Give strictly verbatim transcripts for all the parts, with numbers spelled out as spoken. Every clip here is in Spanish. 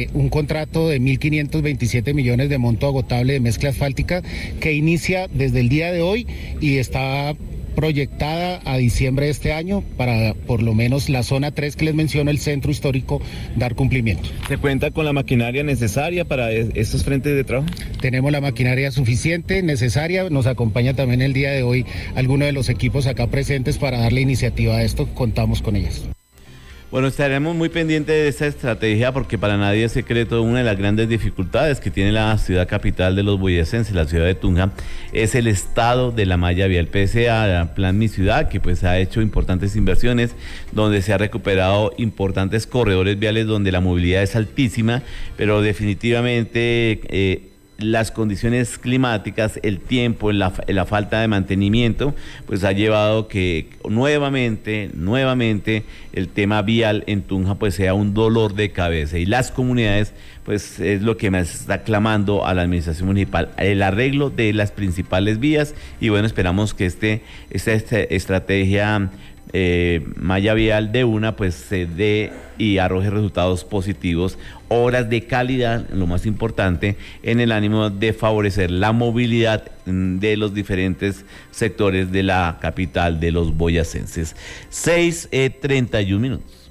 un contrato de mil quinientos veintisiete millones de monto agotable de mezcla asfáltica que inicia desde el día de hoy y está proyectada a diciembre de este año para por lo menos la zona tres que les menciono, el centro histórico, dar cumplimiento. ¿Se cuenta con la maquinaria necesaria para estos frentes de trabajo? Tenemos la maquinaria suficiente, necesaria, nos acompaña también el día de hoy alguno de los equipos acá presentes para darle iniciativa a esto, contamos con ellas. Bueno, estaremos muy pendientes de esta estrategia porque para nadie es secreto una de las grandes dificultades que tiene la ciudad capital de los boyacenses, la ciudad de Tunja, es el estado de la malla vial. Pese a Plan Mi Ciudad, que pues ha hecho importantes inversiones, donde se ha recuperado importantes corredores viales donde la movilidad es altísima, pero definitivamente eh, las condiciones climáticas, el tiempo, la, la falta de mantenimiento, pues ha llevado que nuevamente, nuevamente el tema vial en Tunja pues sea un dolor de cabeza y las comunidades pues es lo que más está clamando a la administración municipal, el arreglo de las principales vías y bueno, esperamos que este, esta, esta estrategia Eh, malla vial de una pues se dé y arroje resultados positivos, obras de calidad, lo más importante, en el ánimo de favorecer la movilidad de los diferentes sectores de la capital de los boyacenses. seis y treinta y un minutos.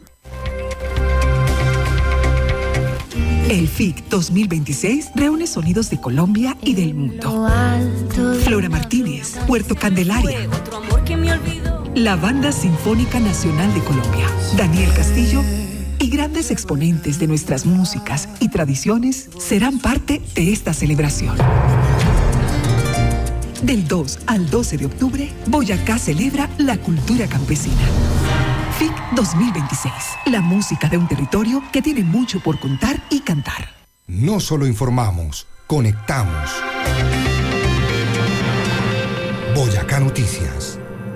El F I C dos mil veintiséis reúne sonidos de Colombia y del mundo. Flora Martínez, Puerto Candelaria. La Banda Sinfónica Nacional de Colombia, Daniel Castillo y grandes exponentes de nuestras músicas y tradiciones serán parte de esta celebración. Del dos al doce de octubre, Boyacá celebra la cultura campesina. F I C dos mil veintiséis, la música de un territorio que tiene mucho por contar y cantar. No solo informamos, conectamos. Boyacá Noticias.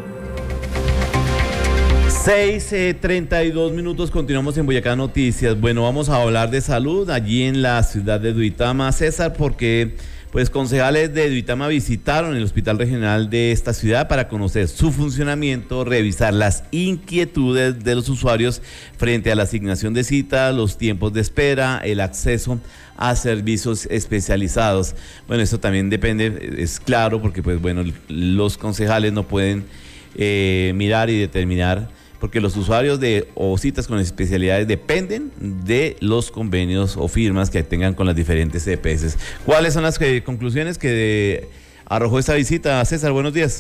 seis y treinta y dos minutos, continuamos en Boyacá Noticias. Bueno, vamos a hablar de salud allí en la ciudad de Duitama, César, porque pues concejales de Duitama visitaron el hospital regional de esta ciudad para conocer su funcionamiento, revisar las inquietudes de los usuarios frente a la asignación de citas, los tiempos de espera, el acceso a servicios especializados. Bueno, esto también depende, es claro, porque pues bueno, los concejales no pueden eh, mirar y determinar, porque los usuarios de o citas con especialidades dependen de los convenios o firmas que tengan con las diferentes E P S. ¿Cuáles son las que, conclusiones que de, arrojó esta visita? César, buenos días.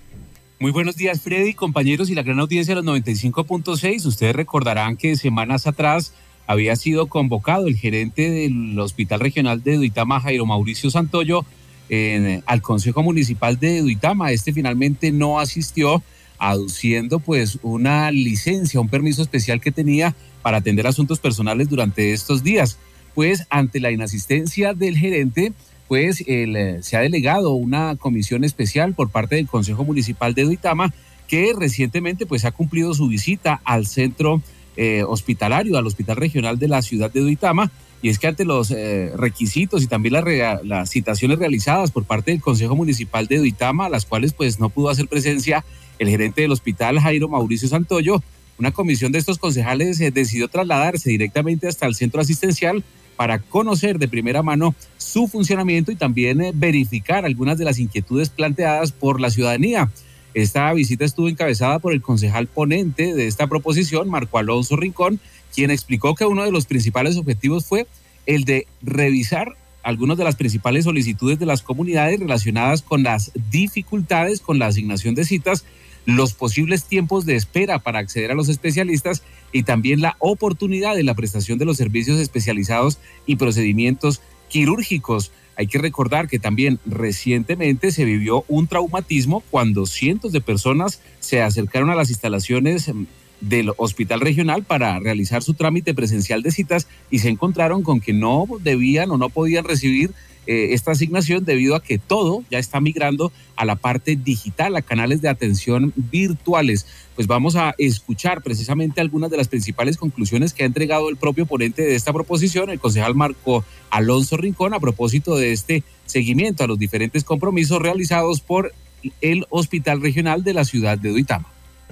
Muy buenos días, Freddy, compañeros y la gran audiencia de los noventa y cinco punto seis. Ustedes recordarán que semanas atrás había sido convocado el gerente del Hospital Regional de Duitama, Jairo Mauricio Santoyo, en, al Consejo Municipal de Duitama. Este finalmente no asistió, aduciendo pues una licencia, un permiso especial que tenía para atender asuntos personales durante estos días. Pues ante la inasistencia del gerente, pues el, se ha delegado una comisión especial por parte del Consejo Municipal de Duitama, que recientemente pues ha cumplido su visita al centro eh, hospitalario, al Hospital Regional de la ciudad de Duitama, y es que ante los eh, requisitos y también la, las citaciones realizadas por parte del Consejo Municipal de Duitama, a las cuales pues no pudo hacer presencia el gerente del hospital, Jairo Mauricio Santoyo, una comisión de estos concejales eh, decidió trasladarse directamente hasta el centro asistencial para conocer de primera mano su funcionamiento y también eh, verificar algunas de las inquietudes planteadas por la ciudadanía. Esta visita estuvo encabezada por el concejal ponente de esta proposición, Marco Alonso Rincón, quien explicó que uno de los principales objetivos fue el de revisar algunas de las principales solicitudes de las comunidades relacionadas con las dificultades con la asignación de citas, los posibles tiempos de espera para acceder a los especialistas y también la oportunidad de la prestación de los servicios especializados y procedimientos quirúrgicos. Hay que recordar que también recientemente se vivió un traumatismo cuando cientos de personas se acercaron a las instalaciones del hospital regional para realizar su trámite presencial de citas y se encontraron con que no debían o no podían recibir eh, esta asignación debido a que todo ya está migrando a la parte digital, a canales de atención virtuales. Pues vamos a escuchar precisamente algunas de las principales conclusiones que ha entregado el propio ponente de esta proposición, el concejal Marco Alonso Rincón, a propósito de este seguimiento a los diferentes compromisos realizados por el Hospital Regional de la ciudad de Duitama.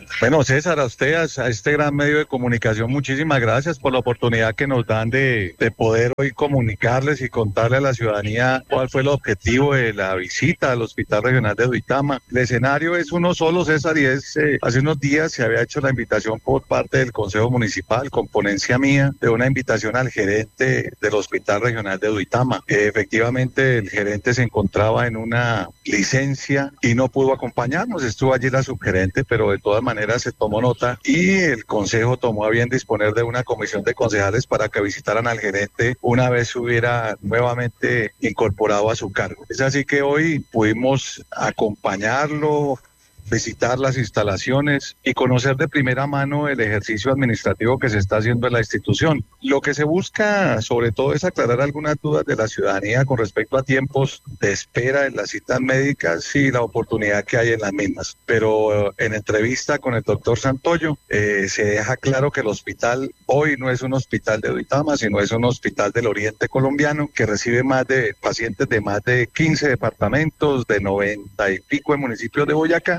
Bueno, César, a usted, a este gran medio de comunicación, muchísimas gracias por la oportunidad que nos dan de, de poder hoy comunicarles y contarle a la ciudadanía cuál fue el objetivo de la visita al Hospital Regional de Duitama. El escenario es uno solo, César, y es, eh, hace unos días se había hecho la invitación por parte del Consejo Municipal, con ponencia mía, de una invitación al gerente del Hospital Regional de Duitama. Eh, efectivamente, el gerente se encontraba en una licencia y no pudo acompañarnos, estuvo allí la subgerente, pero de todas maneras se tomó nota y el consejo tomó a bien disponer de una comisión de concejales para que visitaran al gerente una vez se hubiera nuevamente incorporado a su cargo. Es así que hoy pudimos acompañarlo, visitar las instalaciones y conocer de primera mano el ejercicio administrativo que se está haciendo en la institución. Lo que se busca sobre todo es aclarar algunas dudas de la ciudadanía con respecto a tiempos de espera en las citas médicas y la oportunidad que hay en las mismas. Pero eh, en entrevista con el doctor Santoyo eh, se deja claro que el hospital hoy no es un hospital de Duitama, sino es un hospital del oriente colombiano que recibe más de pacientes de más de quince departamentos, de noventa y pico de municipios de Boyacá,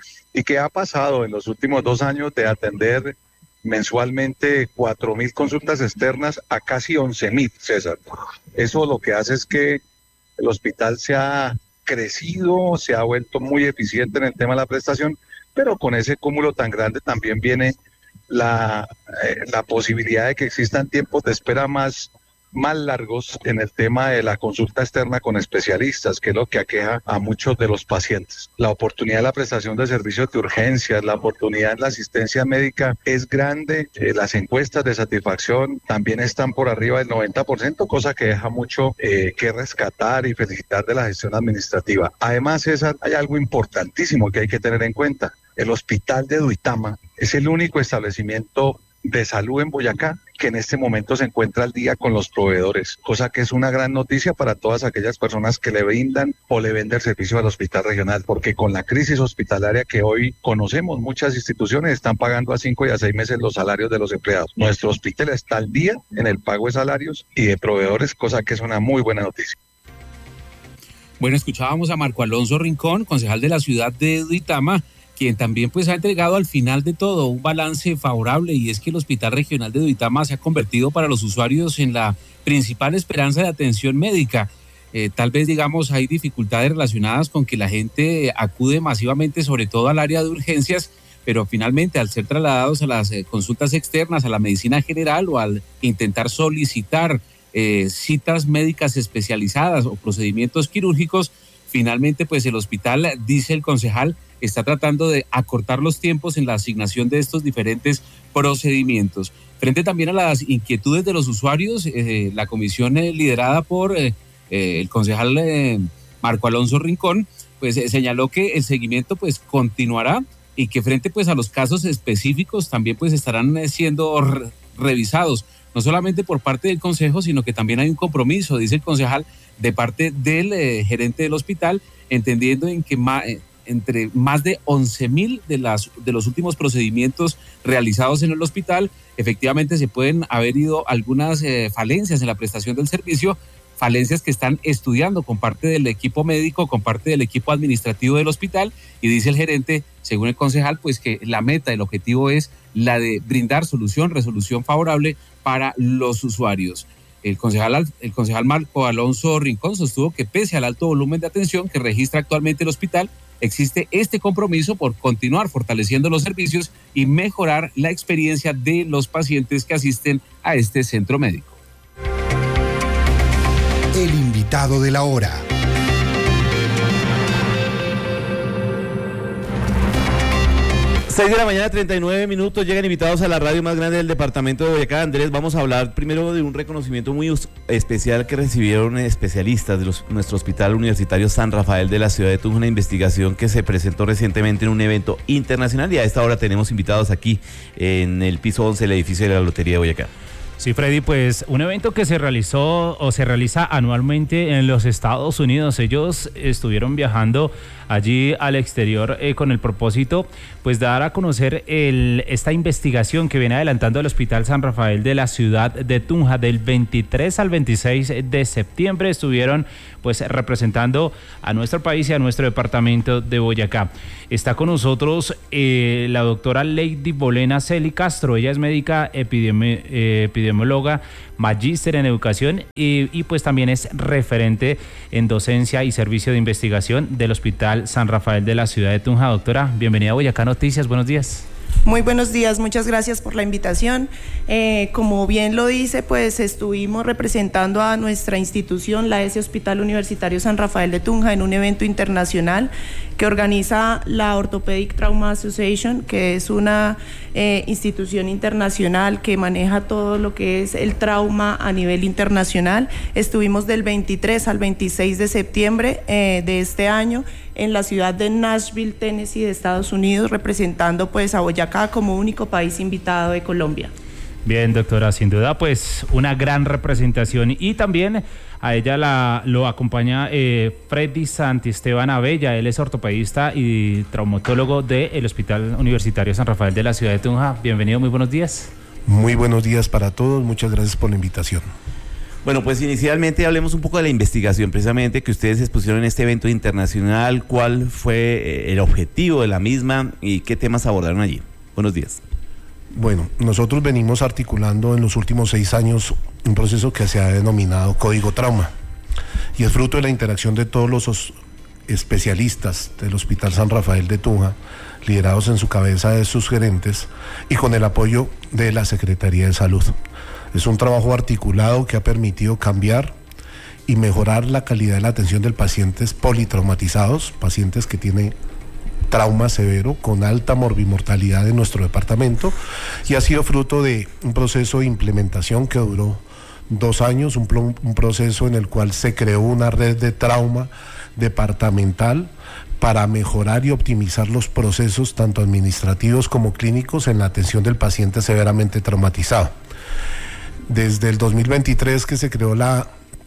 y que ha pasado en los últimos dos años de atender mensualmente cuatro mil consultas externas a casi once mil, César. Eso lo que hace es que el hospital se ha crecido, se ha vuelto muy eficiente en el tema de la prestación, pero con ese cúmulo tan grande también viene la, eh, la posibilidad de que existan tiempos de espera más más largos en el tema de la consulta externa con especialistas, que es lo que aqueja a muchos de los pacientes. La oportunidad de la prestación de servicios de urgencias, la oportunidad de la asistencia médica es grande. Eh, las encuestas de satisfacción también están por arriba del noventa por ciento, cosa que deja mucho eh, que rescatar y felicitar de la gestión administrativa. Además, César, hay algo importantísimo que hay que tener en cuenta. El Hospital de Duitama es el único establecimiento de salud en Boyacá que en este momento se encuentra al día con los proveedores, cosa que es una gran noticia para todas aquellas personas que le brindan o le venden el servicio al hospital regional, porque con la crisis hospitalaria que hoy conocemos, muchas instituciones están pagando a cinco y a seis meses los salarios de los empleados. Nuestro hospital está al día en el pago de salarios y de proveedores, cosa que es una muy buena noticia. Bueno, escuchábamos a Marco Alonso Rincón, concejal de la ciudad de Duitama, quien también pues ha entregado al final de todo un balance favorable, y es que el Hospital Regional de Duitama se ha convertido para los usuarios en la principal esperanza de atención médica. Eh, tal vez, digamos, hay dificultades relacionadas con que la gente acude masivamente, sobre todo al área de urgencias, pero finalmente al ser trasladados a las eh, consultas externas, a la medicina general o al intentar solicitar eh, citas médicas especializadas o procedimientos quirúrgicos, finalmente pues el hospital, dice el concejal, está tratando de acortar los tiempos en la asignación de estos diferentes procedimientos. Frente también a las inquietudes de los usuarios, eh, la comisión eh, liderada por eh, eh, el concejal eh, Marco Alonso Rincón, pues eh, señaló que el seguimiento pues continuará y que frente pues a los casos específicos también pues estarán eh, siendo re- revisados, no solamente por parte del consejo, sino que también hay un compromiso, dice el concejal, de parte del eh, gerente del hospital, entendiendo en que ma- eh, entre más de once mil de, las, de los últimos procedimientos realizados en el hospital, efectivamente se pueden haber ido algunas eh, falencias en la prestación del servicio, falencias que están estudiando con parte del equipo médico, con parte del equipo administrativo del hospital, y dice el gerente, según el concejal, pues que la meta, el objetivo es la de brindar solución, resolución favorable para los usuarios. El concejal, el concejal Marco Alonso Rincón sostuvo que pese al alto volumen de atención que registra actualmente el hospital, existe este compromiso por continuar fortaleciendo los servicios y mejorar la experiencia de los pacientes que asisten a este centro médico. El invitado de la hora. seis de la mañana, treinta y nueve minutos, llegan invitados a la radio más grande del departamento de Boyacá. Andrés, vamos a hablar primero de un reconocimiento muy especial que recibieron especialistas de los, nuestro Hospital Universitario San Rafael de la ciudad de Tunja, una investigación que se presentó recientemente en un evento internacional, y a esta hora tenemos invitados aquí en el piso once del edificio de la Lotería de Boyacá. Sí, Freddy, pues un evento que se realizó o se realiza anualmente en los Estados Unidos. Ellos estuvieron viajando allí al exterior eh, con el propósito pues de dar a conocer el, esta investigación que viene adelantando el Hospital San Rafael de la ciudad de Tunja. Del veintitrés al veintiséis de septiembre estuvieron pues representando a nuestro país y a nuestro departamento de Boyacá. Está con nosotros eh, la doctora Lady Bolena Celi Castro. Ella es médica epidemi eh, epidemióloga, magíster en educación y, y pues también es referente en docencia y servicio de investigación del Hospital San Rafael de la ciudad de Tunja. Doctora, bienvenida a Boyacá Noticias, buenos días. Muy buenos días, muchas gracias por la invitación. Eh, como bien lo dice, pues estuvimos representando a nuestra institución, la S Hospital Universitario San Rafael de Tunja, en un evento internacional que organiza la Orthopedic Trauma Association, que es una eh, institución internacional que maneja todo lo que es el trauma a nivel internacional. Estuvimos del veintitrés al veintiséis de septiembre eh, de este año en la ciudad de Nashville, Tennessee, de Estados Unidos, representando pues a Boyacá como único país invitado de Colombia. Bien, doctora, sin duda pues una gran representación, y también a ella la, lo acompaña eh, Freddy Santisteban Abella. Él es ortopedista y traumatólogo del Hospital Universitario San Rafael de la ciudad de Tunja. Bienvenido, muy buenos días. Muy buenos días para todos, muchas gracias por la invitación. Bueno, pues inicialmente hablemos un poco de la investigación precisamente que ustedes expusieron en este evento internacional. ¿Cuál fue el objetivo de la misma y qué temas abordaron allí? Buenos días. Bueno, nosotros venimos articulando en los últimos seis años un proceso que se ha denominado Código Trauma, y es fruto de la interacción de todos los especialistas del Hospital San Rafael de Tunja, liderados en su cabeza de sus gerentes y con el apoyo de la Secretaría de Salud. Es un trabajo articulado que ha permitido cambiar y mejorar la calidad de la atención de pacientes politraumatizados, pacientes que tienen trauma severo con alta morbimortalidad en nuestro departamento, y ha sido fruto de un proceso de implementación que duró dos años, un, un proceso en el cual se creó una red de trauma departamental para mejorar y optimizar los procesos tanto administrativos como clínicos en la atención del paciente severamente traumatizado. Desde el dos mil veintitrés que se creó la,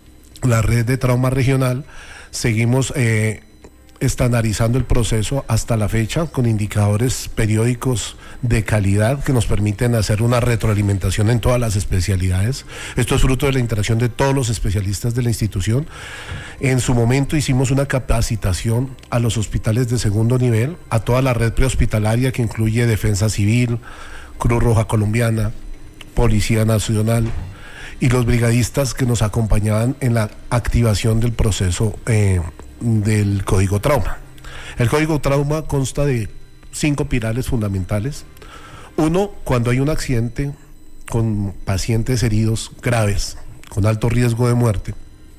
la red de trauma regional, seguimos eh, estandarizando el proceso hasta la fecha con indicadores periódicos de calidad que nos permiten hacer una retroalimentación en todas las especialidades. Esto es fruto de la interacción de todos los especialistas de la institución. En su momento hicimos una capacitación a los hospitales de segundo nivel, a toda la red prehospitalaria que incluye Defensa Civil, Cruz Roja Colombiana, Policía Nacional y los brigadistas que nos acompañaban en la activación del proceso eh, del Código Trauma. El Código Trauma consta de cinco pilares fundamentales. Uno, cuando hay un accidente con pacientes heridos graves, con alto riesgo de muerte,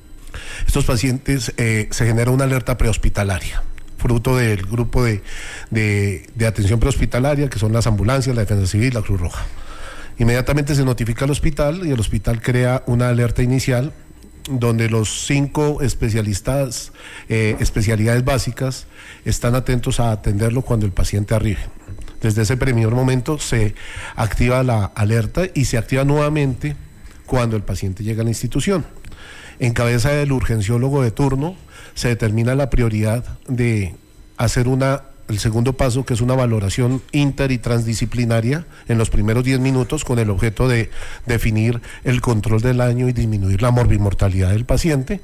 estos pacientes eh, se genera una alerta prehospitalaria, fruto del grupo de, de, de atención prehospitalaria, que son las ambulancias, la Defensa Civil, la Cruz Roja. Inmediatamente se notifica al hospital y el hospital crea una alerta inicial donde los cinco especialistas, eh, especialidades básicas están atentos a atenderlo cuando el paciente arribe. Desde ese primer momento se activa la alerta y se activa nuevamente cuando el paciente llega a la institución. En cabeza del urgenciólogo de turno se determina la prioridad de hacer una el segundo paso, que es una valoración inter y transdisciplinaria en los primeros diez minutos con el objeto de definir el control del daño y disminuir la morbimortalidad del paciente,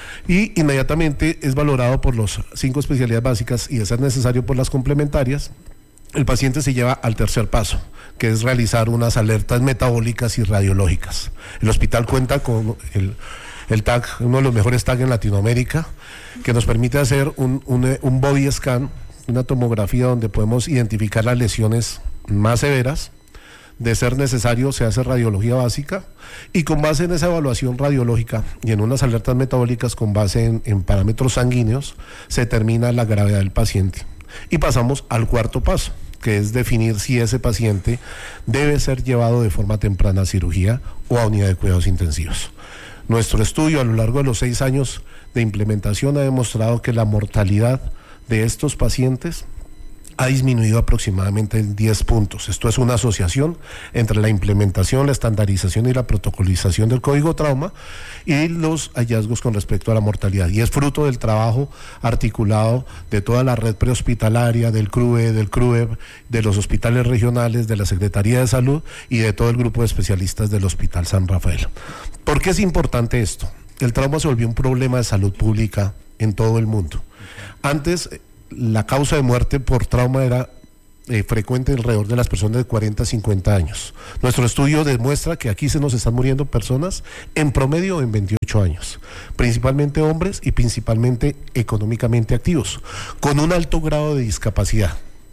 y inmediatamente es valorado por los cinco especialidades básicas y de ser necesario por las complementarias. El paciente se lleva al tercer paso, que es realizar unas alertas metabólicas y radiológicas. El hospital cuenta con el el T A C, uno de los mejores T A C en Latinoamérica, que nos permite hacer un, un, un body scan, una tomografía donde podemos identificar las lesiones más severas. De ser necesario se hace radiología básica, y con base en esa evaluación radiológica y en unas alertas metabólicas con base en, en parámetros sanguíneos se determina la gravedad del paciente. Y pasamos al cuarto paso, que es definir si ese paciente debe ser llevado de forma temprana a cirugía o a unidad de cuidados intensivos. Nuestro estudio a lo largo de los seis años de implementación ha demostrado que la mortalidad de estos pacientes ha disminuido aproximadamente en diez puntos. Esto es una asociación entre la implementación, la estandarización y la protocolización del código trauma y los hallazgos con respecto a la mortalidad. Y es fruto del trabajo articulado de toda la red prehospitalaria, del C R U E, del C R U E P, de los hospitales regionales, de la Secretaría de Salud y de todo el grupo de especialistas del Hospital San Rafael. ¿Por qué es importante esto? El trauma se volvió un problema de salud pública en todo el mundo. Antes, la causa de muerte por trauma era eh, frecuente alrededor de las personas de cuarenta a cincuenta años. Nuestro estudio demuestra que aquí se nos están muriendo personas en promedio en veintiocho años, principalmente hombres y principalmente económicamente activos, con un alto grado de discapacidad.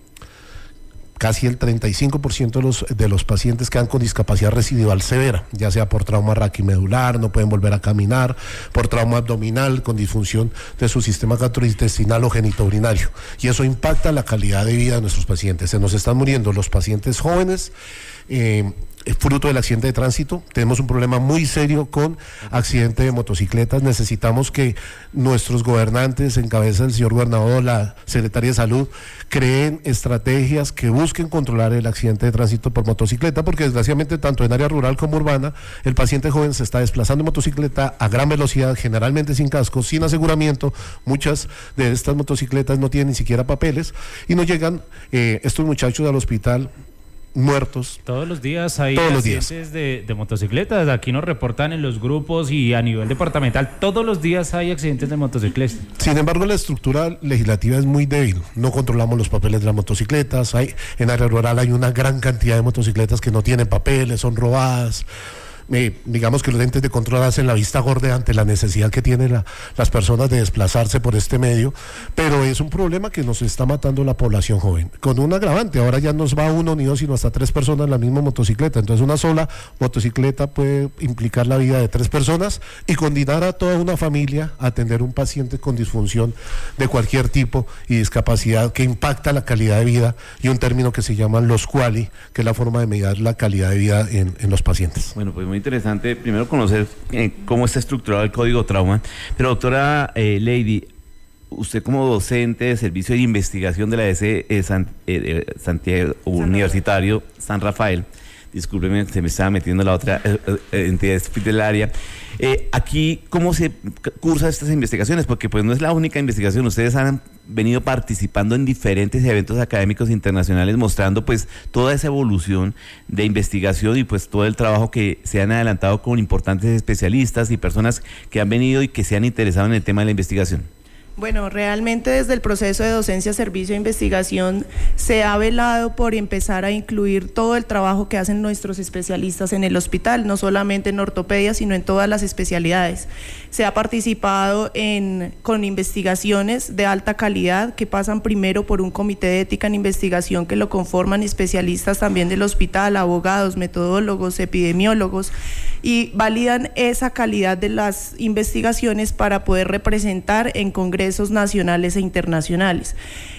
Casi el treinta y cinco por ciento de los, de los pacientes quedan con discapacidad residual severa, ya sea por trauma raquimedular, no pueden volver a caminar, por trauma abdominal, con disfunción de su sistema gastrointestinal o genitourinario. Y eso impacta la calidad de vida de nuestros pacientes. Se nos están muriendo los pacientes jóvenes, eh, fruto del accidente de tránsito. Tenemos un problema muy serio con accidente de motocicletas. Necesitamos que nuestros gobernantes, en cabeza del señor gobernador, la Secretaría de Salud, creen estrategias que busquen controlar el accidente de tránsito por motocicleta, porque desgraciadamente tanto en área rural como urbana, el paciente joven se está desplazando en motocicleta a gran velocidad, generalmente sin casco, sin aseguramiento. Muchas de estas motocicletas no tienen ni siquiera papeles y no llegan eh, estos muchachos al hospital muertos. Todos los días hay todos accidentes los días. De, de motocicletas. Aquí nos reportan en los grupos y a nivel departamental. Todos los días hay accidentes de motocicletas. Sin embargo, la estructura legislativa es muy débil. No controlamos los papeles de las motocicletas. Hay, en área rural hay una gran cantidad de motocicletas que no tienen papeles, son robadas. Eh, digamos que los entes de control hacen la vista gorda ante la necesidad que tienen la, las personas de desplazarse por este medio, pero es un problema que nos está matando la población joven, con un agravante. Ahora ya no va uno ni dos, sino hasta tres personas en la misma motocicleta. Entonces una sola motocicleta puede implicar la vida de tres personas y condenar a toda una familia a atender un paciente con disfunción de cualquier tipo y discapacidad que impacta la calidad de vida, y un término que se llama los quali, que es la forma de medir la calidad de vida en, en los pacientes. Bueno, pues muy interesante primero conocer eh, cómo está estructurado el código trauma, pero doctora eh, Lady, usted como docente de servicio de investigación de la E S E San, eh, Santiago San Universitario San Rafael, discúlpeme, se me estaba metiendo la otra eh, eh, entidad hospitalaria. Eh, aquí, ¿cómo se cursa estas investigaciones? Porque pues no es la única investigación, ustedes han venido participando en diferentes eventos académicos internacionales mostrando pues toda esa evolución de investigación y pues todo el trabajo que se han adelantado con importantes especialistas y personas que han venido y que se han interesado en el tema de la investigación. Bueno, realmente desde el proceso de docencia, servicio e investigación se ha velado por empezar a incluir todo el trabajo que hacen nuestros especialistas en el hospital, no solamente en ortopedia, sino en todas las especialidades. Se ha participado en, con investigaciones de alta calidad que pasan primero por un comité de ética en investigación que lo conforman especialistas también del hospital, abogados, metodólogos, epidemiólogos, y validan esa calidad de las investigaciones para poder representar en congresos nacionales e internacionales.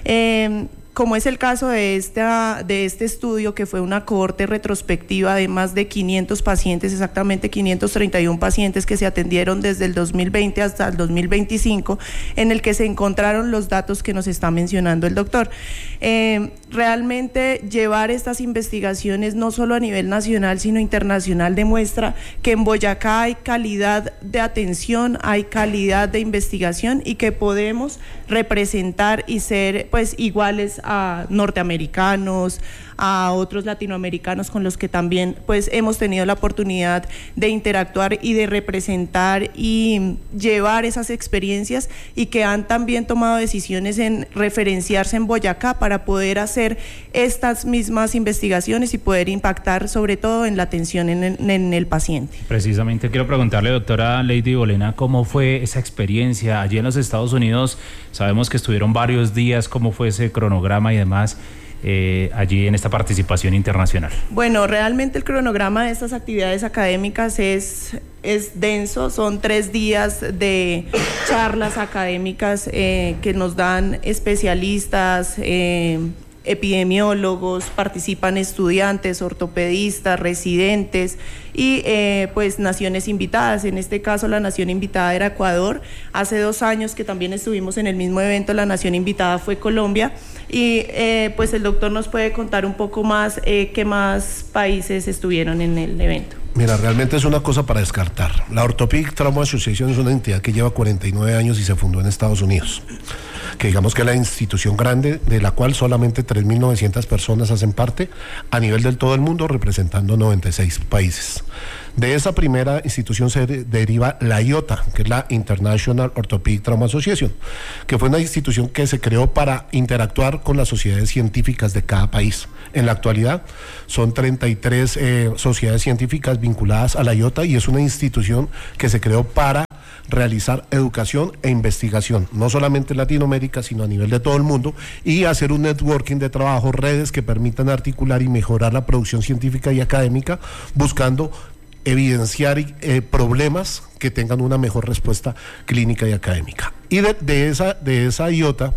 Eh, como es el caso de, esta, de este estudio, que fue una cohorte retrospectiva de más de quinientos pacientes, exactamente quinientos treinta y uno pacientes que se atendieron desde el dos mil veinte hasta el dos mil veinticinco, en el que se encontraron los datos que nos está mencionando el doctor. Eh, realmente llevar estas investigaciones no solo a nivel nacional, sino internacional, demuestra que en Boyacá hay calidad de atención, hay calidad de investigación y que podemos representar y ser pues iguales a norteamericanos, a otros latinoamericanos con los que también pues hemos tenido la oportunidad de interactuar y de representar y llevar esas experiencias, y que han también tomado decisiones en referenciarse en Boyacá para poder hacer estas mismas investigaciones y poder impactar sobre todo en la atención en el, en el paciente. Precisamente quiero preguntarle, doctora Lady Bolena, ¿cómo fue esa experiencia allí en los Estados Unidos? Sabemos que estuvieron varios días, ¿cómo fue ese cronograma y demás eh, allí en esta participación internacional? Bueno, realmente el cronograma de estas actividades académicas es, es denso, son tres días de charlas académicas eh, que nos dan especialistas, eh, epidemiólogos, participan estudiantes, ortopedistas, residentes y eh, pues naciones invitadas. En este caso la nación invitada era Ecuador. Hace dos años que también estuvimos en el mismo evento, la nación invitada fue Colombia y eh, pues el doctor nos puede contar un poco más eh, qué más países estuvieron en el evento. Mira, realmente es una cosa para descartar. La Orthopedic Trauma Association es una entidad que lleva cuarenta y nueve años y se fundó en Estados Unidos, que digamos que es la institución grande de la cual solamente tres mil novecientas personas hacen parte a nivel del todo el mundo, representando noventa y seis países. De esa primera institución se de- deriva la I O T A, que es la International Orthopedic Trauma Association, que fue una institución que se creó para interactuar con las sociedades científicas de cada país. En la actualidad son treinta y tres eh, sociedades científicas vinculadas a la I O T A y es una institución que se creó para realizar educación e investigación, no solamente en Latinoamérica, sino a nivel de todo el mundo, y hacer un networking de trabajo, redes que permitan articular y mejorar la producción científica y académica, buscando evidenciar eh, problemas que tengan una mejor respuesta clínica y académica. Y de, de esa, de esa I O T A,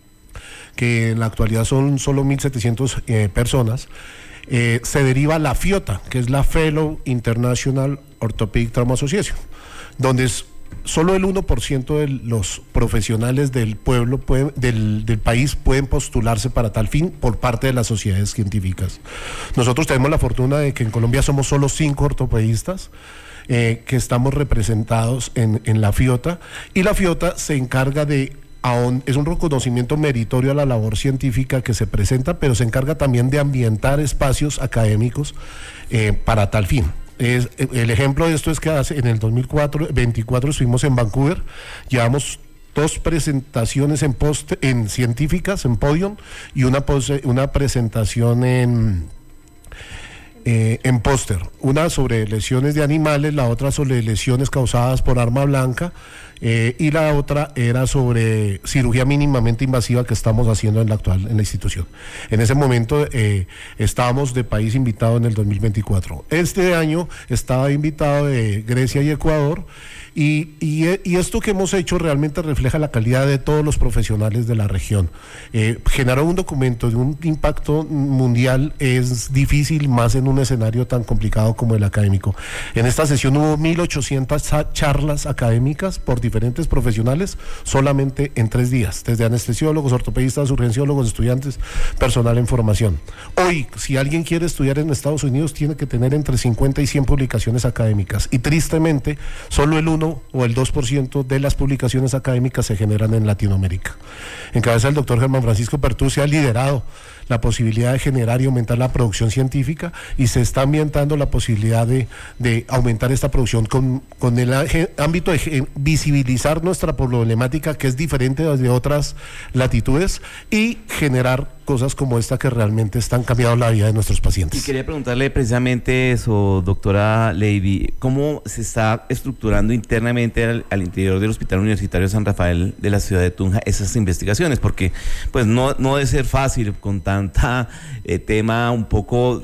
que en la actualidad son solo mil setecientas eh, personas, eh, se deriva la F I O T A, que es la Fellow International Orthopedic Trauma Association, donde es solo el uno por ciento de los profesionales del pueblo, pueden, del, del país, pueden postularse para tal fin por parte de las sociedades científicas. Nosotros tenemos la fortuna de que en Colombia somos solo cinco ortopedistas eh, que estamos representados en, en la F I O T A, y la F I O T A se encarga de, es un reconocimiento meritorio a la labor científica que se presenta, pero se encarga también de ambientar espacios académicos eh, para tal fin. Es, el ejemplo de esto es que hace, en el dos mil veinticuatro estuvimos en Vancouver, llevamos dos presentaciones en, post, en científicas, en podium, y una, pose, una presentación en, eh, en póster, una sobre lesiones de animales, la otra sobre lesiones causadas por arma blanca, eh, y la otra era sobre cirugía mínimamente invasiva que estamos haciendo en la actual en la institución. En ese momento eh, estábamos de país invitado en el dos mil veinticuatro. Este año estaba invitado de Grecia y Ecuador. Y, y, y esto que hemos hecho realmente refleja la calidad de todos los profesionales de la región. Eh, generar un documento de un impacto mundial es difícil, más en un escenario tan complicado como el académico. En esta sesión hubo mil ochocientas charlas académicas por diferentes profesionales solamente en tres días, desde anestesiólogos, ortopedistas, urgenciólogos, estudiantes, personal en formación. Hoy, si alguien quiere estudiar en Estados Unidos, tiene que tener entre cincuenta y cien publicaciones académicas, y tristemente solo el uno o el dos por ciento de las publicaciones académicas se generan en Latinoamérica. En cabeza del doctor Germán Francisco Pertú se ha liderado la posibilidad de generar y aumentar la producción científica, y se está ambientando la posibilidad de, de aumentar esta producción con, con el ámbito de visibilizar nuestra problemática, que es diferente de otras latitudes, y generar cosas como esta que realmente están cambiando la vida de nuestros pacientes. Y quería preguntarle precisamente eso, doctora Lady, ¿cómo se está estructurando internamente al, al interior del Hospital Universitario San Rafael de la ciudad de Tunja esas investigaciones? Porque pues no, no debe ser fácil con tanta eh, tema un poco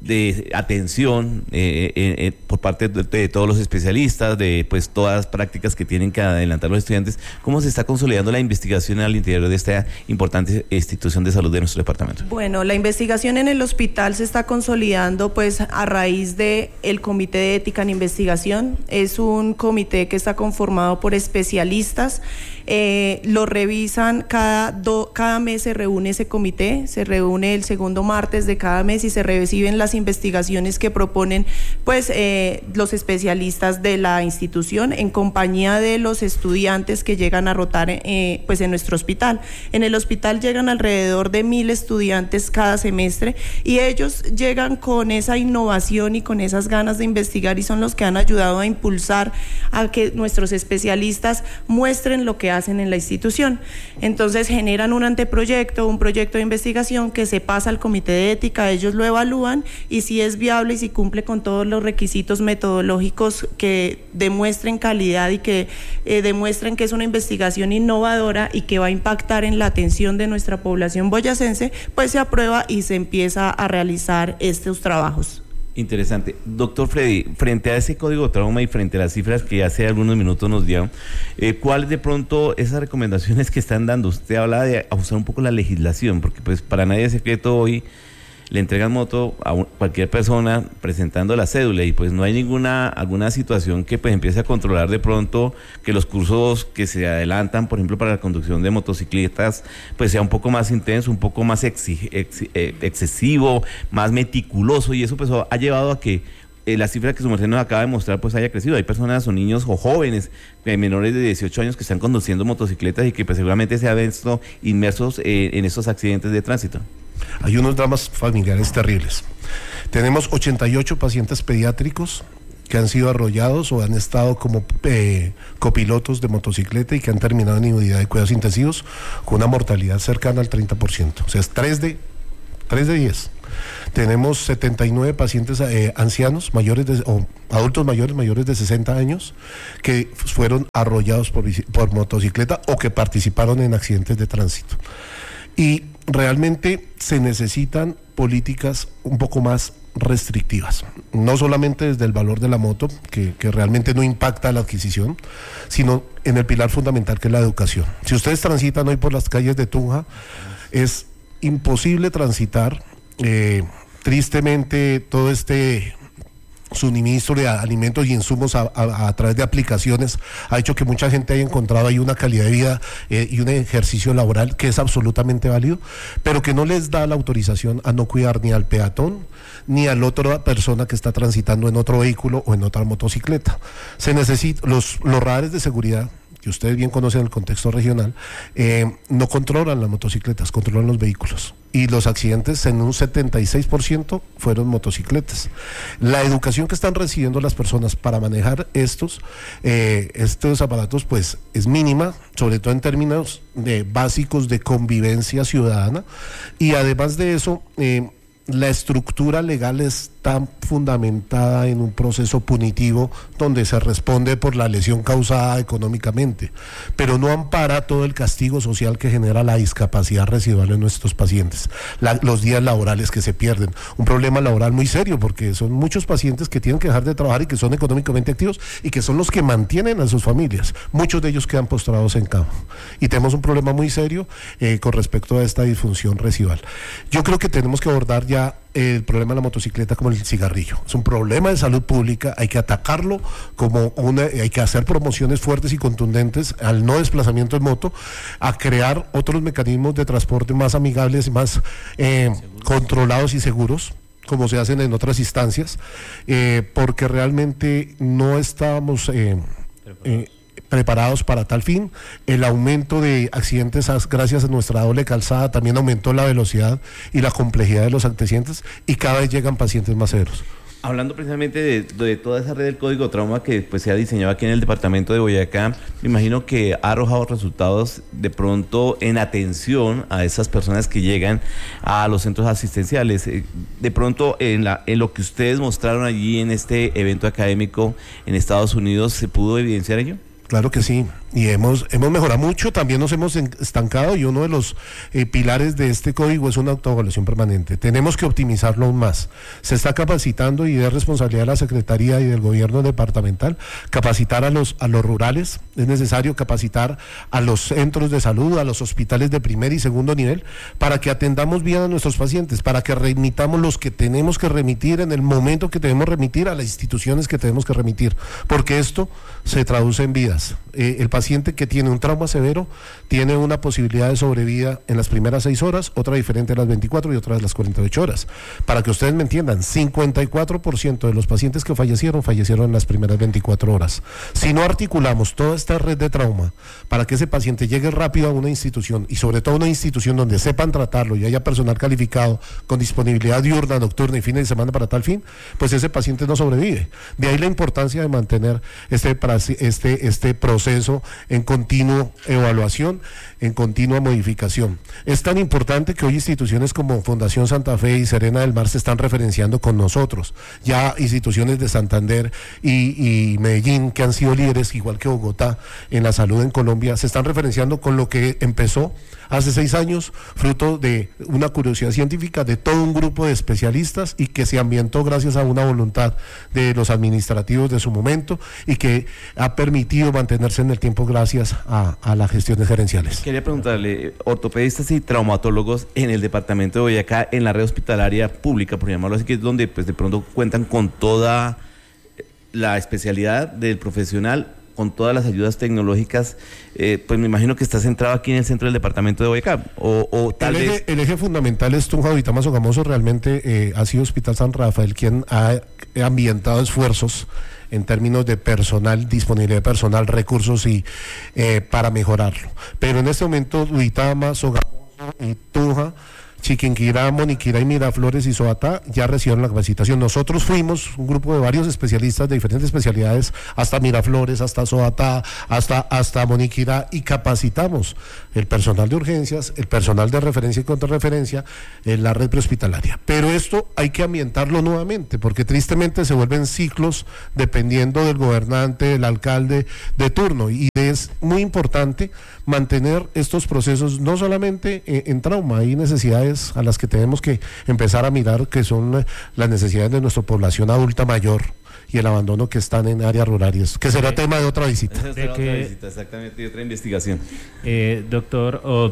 de atención eh, eh, eh, por parte de, de todos los especialistas, de pues todas las prácticas que tienen que adelantar los estudiantes. ¿Cómo se está consolidando la investigación al interior de esta importante institución de salud de nuestro departamento? Bueno, la investigación en el hospital se está consolidando pues a raíz de el Comité de Ética en Investigación. Es un comité que está conformado por especialistas, eh, lo revisan cada, do, cada mes se reúne ese comité, se reúne el segundo martes de cada mes y se reciben las investigaciones que proponen pues eh, los especialistas de la institución en compañía de los estudiantes que llegan a rotar eh, pues en nuestro hospital. En el hospital llegan alrededor de mil estudiantes cada semestre, y ellos llegan con esa innovación y con esas ganas de investigar, y son los que han ayudado a impulsar a que nuestros especialistas muestren lo que hacen en la institución. Entonces generan un anteproyecto, un proyecto de investigación que se pasa al comité de ética, ellos lo evalúan, y si es viable y si cumple con todos los requisitos metodológicos que demuestren calidad y que eh, demuestren que es una investigación innovadora y que va a impactar en la atención de nuestra población boyacense, pues se aprueba y se empieza a realizar estos trabajos. Interesante. Doctor Freddy, frente a ese código trauma y frente a las cifras que hace algunos minutos nos dio, eh, ¿cuáles de pronto esas recomendaciones que están dando? Usted habla de ajustar un poco la legislación, porque pues para nadie es secreto hoy le entregan moto a un, cualquier persona presentando la cédula y pues no hay ninguna alguna situación que pues empiece a controlar de pronto que los cursos que se adelantan, por ejemplo, para la conducción de motocicletas, pues sea un poco más intenso, un poco más exi, ex, eh, excesivo, más meticuloso, y eso pues ha llevado a que eh, la cifra que su merced nos acaba de mostrar pues haya crecido. Hay personas o niños o jóvenes eh, menores de dieciocho años que están conduciendo motocicletas y que pues seguramente se han visto inmersos eh, en estos accidentes de tránsito. Hay unos dramas familiares terribles. Tenemos ochenta y ocho pacientes pediátricos que han sido arrollados o han estado como eh, copilotos de motocicleta y que han terminado en unidad de cuidados intensivos con una mortalidad cercana al treinta por ciento. O sea, es tres de diez. Tenemos setenta y nueve pacientes eh, ancianos mayores de, o adultos mayores mayores de sesenta años que fueron arrollados por, por motocicleta o que participaron en accidentes de tránsito. Y realmente se necesitan políticas un poco más restrictivas, no solamente desde el valor de la moto, que, que realmente no impacta la adquisición, sino en el pilar fundamental que es la educación. Si ustedes transitan hoy por las calles de Tunja, es imposible transitar, eh, tristemente todo este suministro de alimentos y insumos a, a, a través de aplicaciones ha hecho que mucha gente haya encontrado ahí una calidad de vida eh, y un ejercicio laboral que es absolutamente válido, pero que no les da la autorización a no cuidar ni al peatón ni a la otra persona que está transitando en otro vehículo o en otra motocicleta. Se necesita, los, los radares de seguridad que ustedes bien conocen en el contexto regional, eh, no controlan las motocicletas, controlan los vehículos. Y los accidentes en un setenta y seis por ciento fueron motocicletas. La educación que están recibiendo las personas para manejar estos, eh, estos aparatos, pues es mínima, sobre todo en términos de básicos de convivencia ciudadana. Y además de eso, eh, la estructura legal está fundamentada en un proceso punitivo donde se responde por la lesión causada económicamente, pero no ampara todo el castigo social que genera la discapacidad residual en nuestros pacientes, la, los días laborales que se pierden, un problema laboral muy serio porque son muchos pacientes que tienen que dejar de trabajar y que son económicamente activos y que son los que mantienen a sus familias, muchos de ellos quedan postrados en cama y tenemos un problema muy serio eh, con respecto a esta disfunción residual. Yo creo que tenemos que abordar ya el problema de la motocicleta como el cigarrillo. Es un problema de salud pública, hay que atacarlo como una, hay que hacer promociones fuertes y contundentes al no desplazamiento en moto, a crear otros mecanismos de transporte más amigables y más eh, controlados y seguros, como se hacen en otras instancias, eh, porque realmente no estamos eh, eh, preparados para tal fin. El aumento de accidentes gracias a nuestra doble calzada también aumentó la velocidad y la complejidad de los accidentes y cada vez llegan pacientes más severos. Hablando precisamente de, de toda esa red del código trauma que pues se ha diseñado aquí en el departamento de Boyacá, me imagino que ha arrojado resultados de pronto en atención a esas personas que llegan a los centros asistenciales. De pronto en, la, en lo que ustedes mostraron allí en este evento académico en Estados Unidos, ¿se pudo evidenciar ello? Claro que sí, y hemos, hemos mejorado mucho, también nos hemos estancado y uno de los eh, pilares de este código es una autoevaluación permanente. Tenemos que optimizarlo aún más. Se está capacitando y es responsabilidad de la Secretaría y del gobierno departamental capacitar a los, a los rurales. Es necesario capacitar a los centros de salud, a los hospitales de primer y segundo nivel para que atendamos bien a nuestros pacientes, para que remitamos los que tenemos que remitir en el momento que debemos remitir a las instituciones que tenemos que remitir, porque esto se traduce en vidas. Eh, el paciente que tiene un trauma severo tiene una posibilidad de sobrevida en las primeras seis horas, otra diferente a las veinticuatro y otra de las cuarenta y ocho horas. Para que ustedes me entiendan, cincuenta y cuatro por ciento de los pacientes que fallecieron, fallecieron en las primeras veinticuatro horas. Si no articulamos toda esta red de trauma para que ese paciente llegue rápido a una institución y sobre todo a una institución donde sepan tratarlo y haya personal calificado con disponibilidad diurna, nocturna y fines de semana para tal fin, pues ese paciente no sobrevive. De ahí la importancia de mantener este, este, este proceso proceso en continua evaluación, en continua modificación. Es tan importante que hoy instituciones como Fundación Santa Fe y Serena del Mar se están referenciando con nosotros. Ya instituciones de Santander y, y Medellín, que han sido líderes, igual que Bogotá, en la salud en Colombia, se están referenciando con lo que empezó hace seis años, fruto de una curiosidad científica de todo un grupo de especialistas y que se ambientó gracias a una voluntad de los administrativos de su momento y que ha permitido mantenerse en el tiempo gracias a, a las gestiones gerenciales. Quería preguntarle, ortopedistas y traumatólogos en el departamento de Boyacá, en la red hospitalaria pública, por llamarlo así, que es donde pues de pronto cuentan con toda la especialidad del profesional, con todas las ayudas tecnológicas, eh, pues me imagino que está centrado aquí en el centro del departamento de Boyacá, o, o tal el eje, vez... El eje fundamental es Tunja, Duitama, Sogamoso. Realmente eh, ha sido Hospital San Rafael quien ha ambientado esfuerzos en términos de personal, disponibilidad de personal, recursos y eh, para mejorarlo. Pero en este momento Duitama, Sogamoso y Tunja, Chiquinquirá, Moniquirá y Miraflores y Soatá ya recibieron la capacitación. Nosotros fuimos un grupo de varios especialistas de diferentes especialidades hasta Miraflores, hasta Soatá, hasta, hasta Moniquirá, y capacitamos el personal de urgencias, el personal de referencia y contrarreferencia en la red prehospitalaria. Pero esto hay que ambientarlo nuevamente, porque tristemente se vuelven ciclos dependiendo del gobernante, del alcalde de turno, y es muy importante mantener estos procesos no solamente en, en trauma. Hay necesidades a las que tenemos que empezar a mirar, que son las necesidades de nuestra población adulta mayor y el abandono que están en áreas rurales, que será tema de otra visita. Esa será otra visita, exactamente, y otra investigación. Eh, doctor, o